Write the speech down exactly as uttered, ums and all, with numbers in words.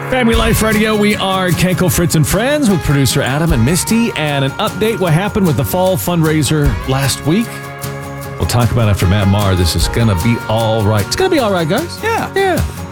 Family Life Radio, we are Kenko, Fritz, and Friends with producer Adam and Misty, and an update what happened with the fall fundraiser last week. We'll talk about it after Matt Maher. This is going to be all right. It's going to be all right, guys. Yeah. Yeah.